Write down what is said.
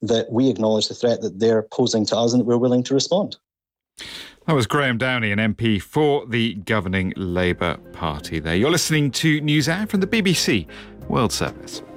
that we acknowledge the threat that they're posing to us and that we're willing to respond. That was Graham Downey, an MP for the governing Labour Party there. You're listening to NewsHour from the BBC World Service.